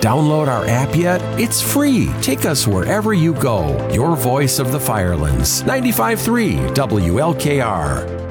Download our app yet? It's free. Take us wherever you go. Your voice of the Firelands. 95.3 WLKR.